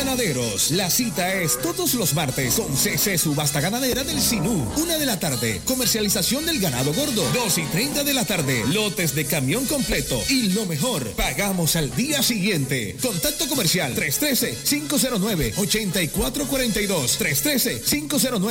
Ganaderos, la cita es todos los martes con CC Subasta Ganadera del Sinú, 1 de la tarde. Comercialización del ganado gordo, 2:30 de la tarde. Lotes de camión completo y lo mejor, pagamos al día siguiente. Contacto comercial 313-509-8442, 313-509